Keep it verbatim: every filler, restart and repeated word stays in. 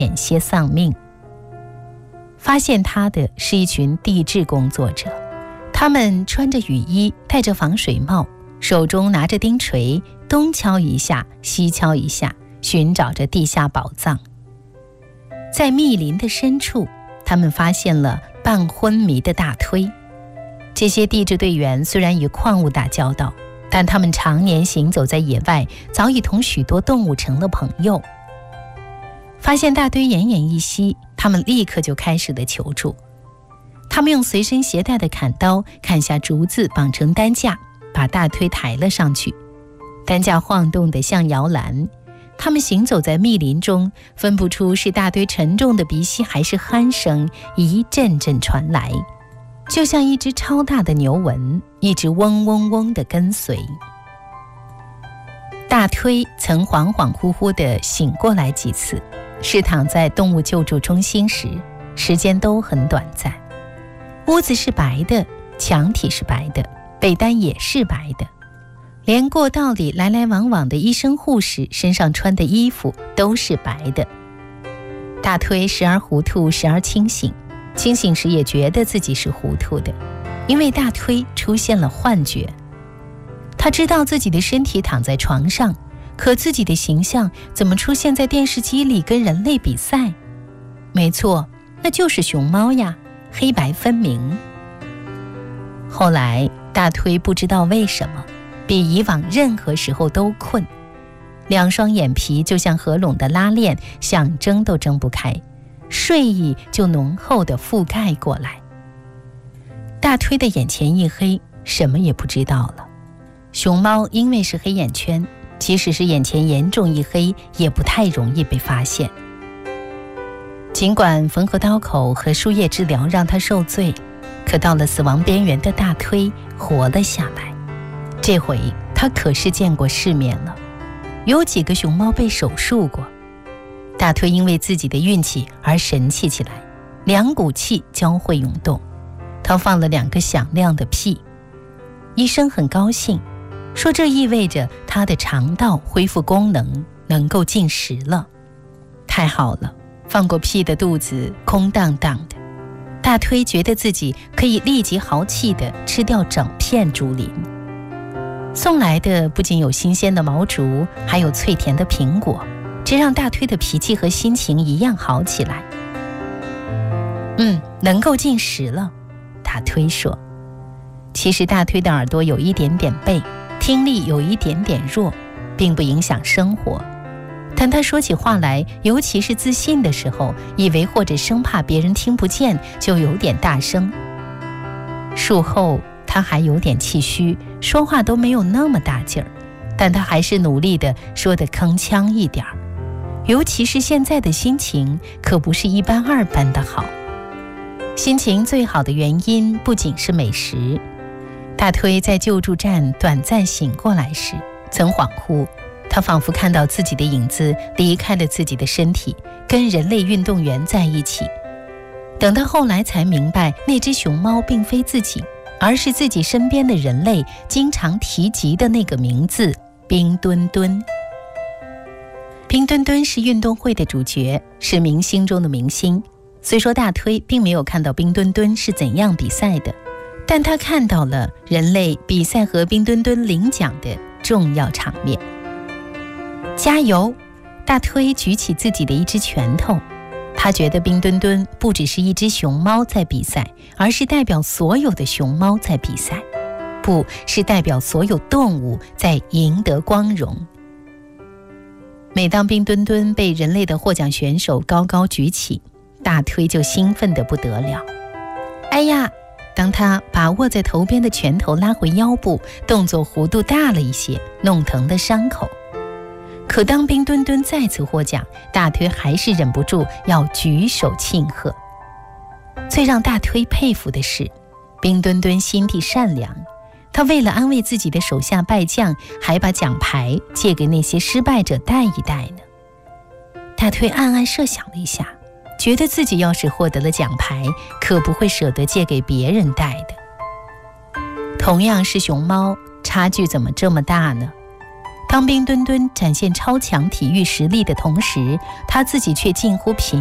险些丧命。发现他的是一群地质工作者，他们穿着雨衣，戴着防水帽，手中拿着钉锤，东敲一下西敲一下，寻找着地下宝藏。在密林的深处，他们发现了半昏迷的大推。这些地质队员虽然与矿物打交道，但他们常年行走在野外，早已同许多动物成了朋友。发现大堆奄奄一息，他们立刻就开始了求助。他们用随身携带的砍刀砍下竹子，绑成担架，把大推抬了上去。担架晃动得像摇篮，他们行走在密林中，分不出是大堆沉重的鼻息还是鼾声一阵阵传来，就像一只超大的牛蚊，一直嗡嗡嗡地跟随。大推曾恍恍惚惚地醒过来几次，是躺在动物救助中心时，时间都很短暂。屋子是白的，墙体是白的，被单也是白的，连过道里来来往往的医生护士身上穿的衣服都是白的。大推时而糊涂，时而清醒，清醒时也觉得自己是糊涂的，因为大推出现了幻觉。他知道自己的身体躺在床上，可自己的形象怎么出现在电视机里跟人类比赛？没错，那就是熊猫呀，黑白分明。后来大推不知道为什么比以往任何时候都困，两双眼皮就像合拢的拉链，想睁都睁不开，睡意就浓厚地覆盖过来。大推的眼前一黑，什么也不知道了。熊猫因为是黑眼圈，即使是眼前严重一黑，也不太容易被发现。尽管缝合刀口和输液治疗让他受罪，可到了死亡边缘的大推活了下来。这回他可是见过世面了，有几个熊猫被手术过。大推因为自己的运气而神气起来，两股气交汇涌动，他放了两个响亮的屁。医生很高兴，说这意味着他的肠道恢复功能，能够进食了。太好了，放过屁的肚子空荡荡的，大推觉得自己可以立即豪气地吃掉整片竹林。送来的不仅有新鲜的毛竹，还有脆甜的苹果，这让大推的脾气和心情一样好起来。嗯，能够进食了，大推说。其实大推的耳朵有一点点背，听力有一点点弱，并不影响生活。但他说起话来，尤其是自信的时候，以为或者生怕别人听不见，就有点大声。术后他还有点气虚，说话都没有那么大劲儿，但他还是努力地说得铿锵一点儿。尤其是现在的心情可不是一般二般的好。心情最好的原因不仅是美食。大推在救助站短暂醒过来时，曾恍惚，他仿佛看到自己的影子离开了自己的身体，跟人类运动员在一起。等到后来才明白，那只熊猫并非自己，而是自己身边的人类经常提及的那个名字冰墩墩。冰墩墩是运动会的主角，是明星中的明星。虽说大推并没有看到冰墩墩是怎样比赛的，但他看到了人类比赛和冰墩墩领奖的重要场面。加油！大推举起自己的一只拳头，他觉得冰墩墩不只是一只熊猫在比赛，而是代表所有的熊猫在比赛，不是代表所有动物在赢得光荣。每当冰墩墩被人类的获奖选手高高举起，大推就兴奋得不得了。哎呀！当他把握在头边的拳头拉回腰部，动作弧度大了一些，弄疼了伤口。可当冰墩墩再次获奖，大推还是忍不住要举手庆贺。最让大推佩服的是，冰墩墩心地善良，他为了安慰自己的手下败将，还把奖牌借给那些失败者戴一戴呢。大推暗暗设想了一下，觉得自己要是获得了奖牌，可不会舍得借给别人戴的。同样是熊猫，差距怎么这么大呢？ 当冰墩墩展现超强体育实力的同时，他自己却近乎平